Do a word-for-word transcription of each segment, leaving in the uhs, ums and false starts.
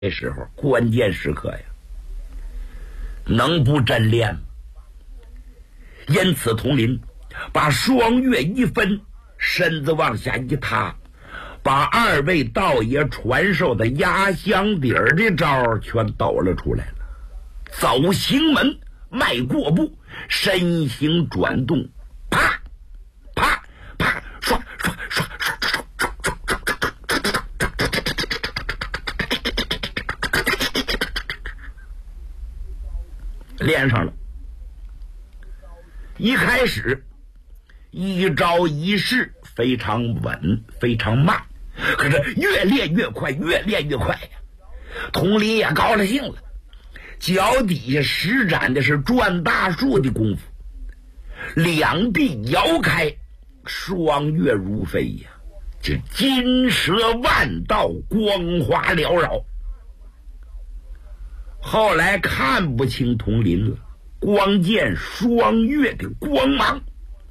这时候关键时刻呀，能不真练吗？因此佟林把双月一分，身子往下一塌，把二位道爷传授的压箱底儿的招全抖了出来了。走行门，迈过步，身形转动，啪啪啪，刷刷刷刷刷刷刷刷刷练上了。一开始一招一式非常稳，非常慢，可是越练越快，越练越快呀。佟林也高了兴了，脚底下施展的是转大树的功夫，两臂摇开，双月如飞呀，这金蛇万道，光华缭绕。后来看不清佟林了，光见双月的光芒，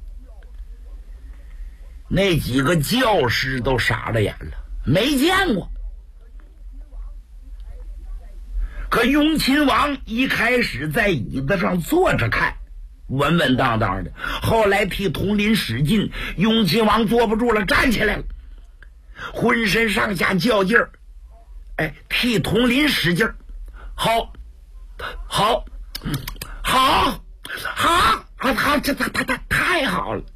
那几个教师都傻了眼了，没见过。可雍亲王一开始在椅子上坐着看，稳稳当当的，后来替佟林使劲，雍亲王坐不住了，站起来了，浑身上下较劲儿，哎，替佟林使劲儿，好，好，好，好，好，好，这他他他太好了。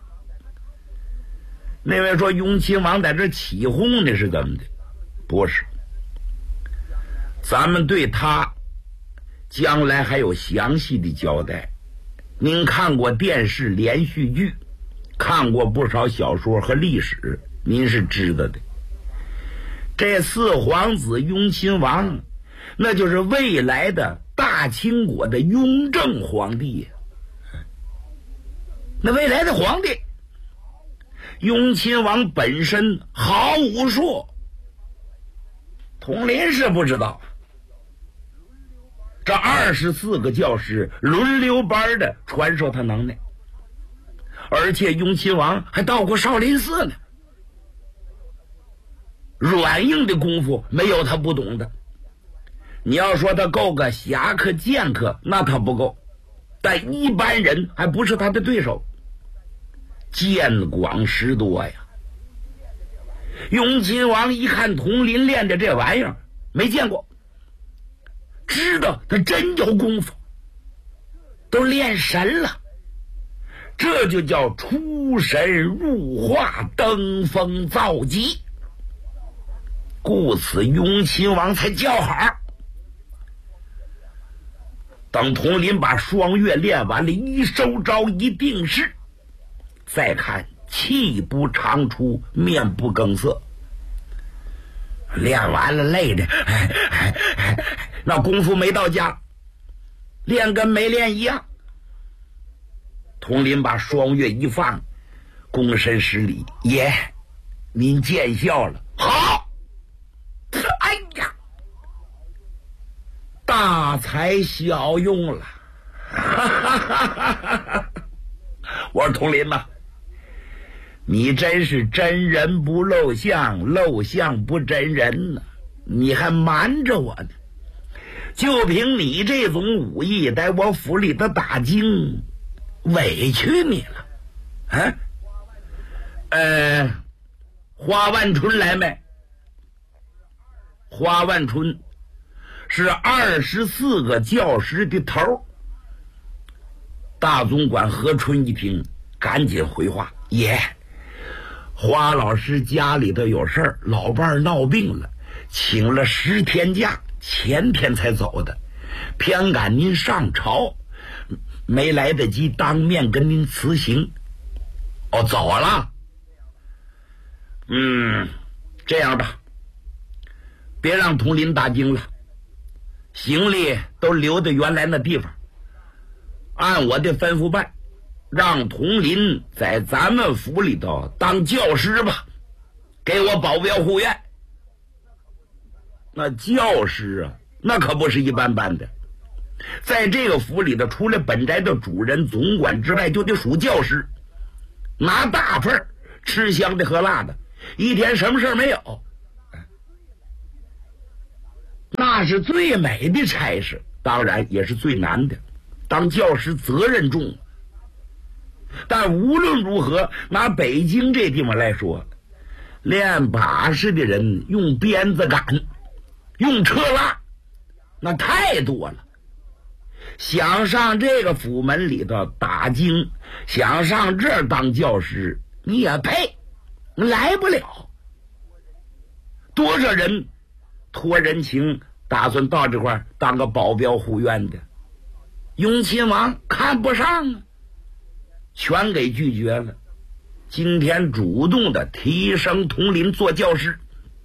那位说雍亲王在这起哄呢，是怎么的？不是，咱们对他将来还有详细的交代。您看过电视连续剧，看过不少小说和历史，您是知道的。这四皇子雍亲王，那就是未来的大清国的雍正皇帝。那未来的皇帝，雍亲王本身好武术，佟林是不知道。这二十四个教师轮流班的传授他能耐，而且雍亲王还到过少林寺呢。软硬的功夫没有他不懂的。你要说他够个侠客剑客，那他不够，但一般人还不是他的对手。见广识多呀。雍亲王一看佟林练的这玩意儿没见过，知道他真有功夫，都练神了，这就叫出神入化，登峰造极。故此雍亲王才叫好。等佟林把双月练完了，一收招一定势，再看气不长出，面不更色。练完了累的，哎哎哎，那功夫没到家，练跟没练一样。佟林把双月一放，躬身施礼：“爷，您见笑了。”好，哎呀，大材小用了。我说佟林呐，你真是真人不露相，露相不真人呢，你还瞒着我呢。就凭你这种武艺，在我府里的打精，委屈你了。啊，呃，花万春来没？花万春是二十四个教师的头。大总管何春一听，赶紧回话：“爷，花老师家里头有事儿，老伴儿闹病了，请了十天假，前天才走的，偏赶您上朝，没来得及当面跟您辞行。”哦，走了。嗯，这样吧，别让佟林打精了，行李都留在原来那地方，按我的吩咐办，让佟林在咱们府里头当教师吧，给我保镖护院。那教师啊，那可不是一般般的，在这个府里头，除了本宅的主人总管之外，就得数教师，拿大份，吃香的喝辣的，一天什么事没有。 那是最美的差事，当然也是最难的。当教师责任重，但无论如何，拿北京这地方来说，练把式的人用鞭子赶，用车拉，那太多了。想上这个府门里头打经，想上这儿当教师，你也配，来不了。多少人托人情打算到这块儿当个保镖护院的，雍亲王看不上啊，全给拒绝了。今天主动的提升统领做教师，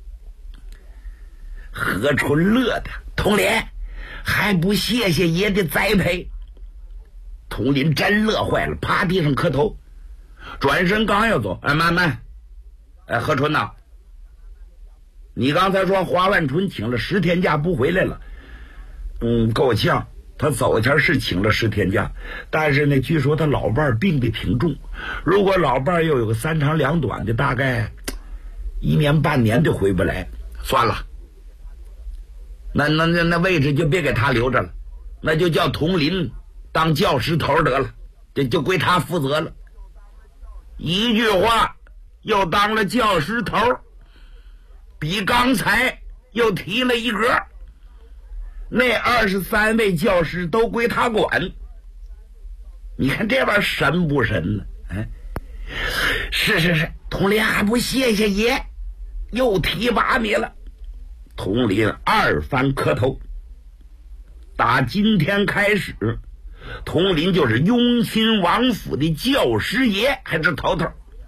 何春乐的统领还不谢谢爷的栽培。统领真乐坏了，趴地上磕头，转身刚要走，哎慢慢，哎何春呐，你刚才说华万春请了十天假不回来了，嗯够呛。他走前是请了十天假，但是呢，据说他老伴儿病得挺重，如果老伴儿又有个三长两短的，大概一年半年都回不来。算了，那那那那位置就别给他留着了，那就叫统领当教师头得了，这就归他负责了。一句话，又当了教师头，比刚才又提了一格。那二十三位教师都归他管，你看这玩意儿神不神呢？哎，是是是，统领还不谢谢爷，又提拔你了。统领二番磕头，打今天开始，统领就是雍亲王府的教师爷，还是头头。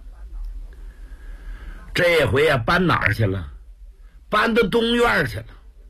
这回啊，搬哪儿去了？搬到东院去了。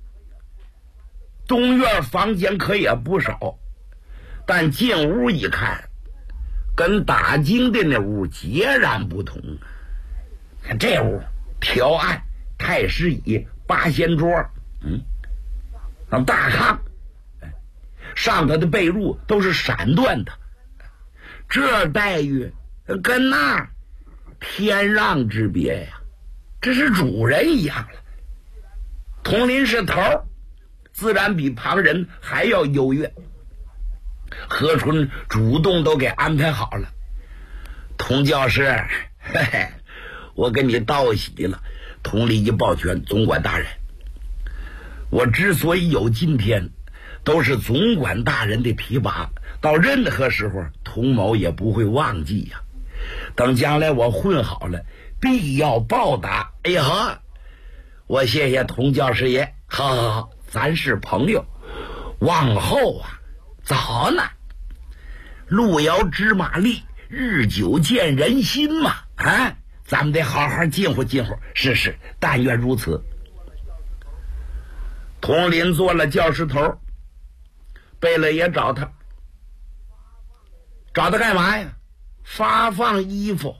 东院房间可也不少，但进屋一看，跟打经的那屋截然不同。看这屋，条案、太师椅、八仙桌，嗯，大炕，上头的被褥都是闪缎的，这待遇跟那天壤之别呀！这是主人一样了。统领是头，自然比旁人还要优越。何春主动都给安排好了。童教师，嘿嘿，我跟你道喜了。统领一抱拳，总管大人，我之所以有今天，都是总管大人的提拔，到任何时候童某也不会忘记呀。等将来我混好了，必要报答。哎呀，我谢谢童教师爷，好好好，咱是朋友，往后啊早呢，路遥知马力，日久见人心嘛，啊，咱们得好好近乎近乎。是是，但愿如此。统领做了教师头，贝勒也找他，找他干嘛呀？发放衣服。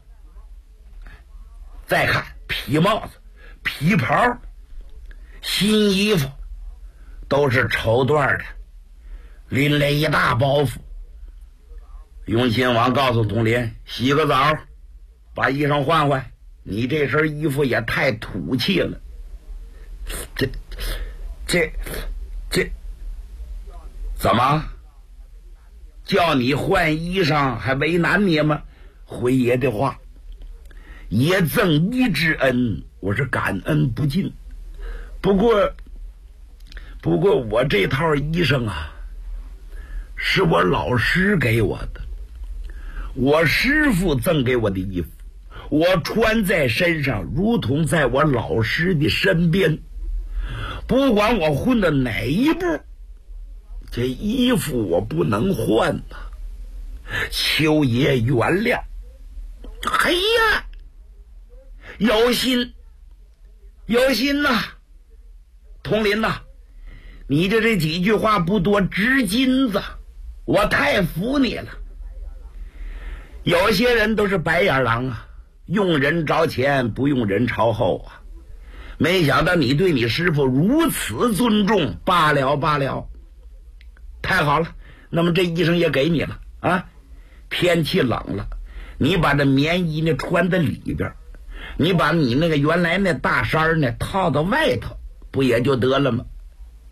再看皮帽子、皮袍、新衣服，都是绸缎的，拎来一大包袱。雍亲王告诉统领，洗个澡，把衣裳换换，你这身衣服也太土气了。这这这怎么叫你换衣裳还为难你吗？回爷的话，爷赠衣之恩，我是感恩不尽。不过不过我这套衣裳啊，是我老师给我的，我师父赠给我的衣服，我穿在身上如同在我老师的身边，不管我混到哪一步，这衣服我不能换呐，求爷原谅。哎呀，有心有心呐、啊，统领呐、啊，你这这几句话不多值金子，我太服你了。有些人都是白眼狼啊，用人着前不用人朝后啊，没想到你对你师傅如此尊重，罢了罢了。太好了，那么这衣裳也给你了啊。天气冷了，你把这棉衣呢穿在里边，你把你那个原来那大衫呢套到外头，不也就得了吗？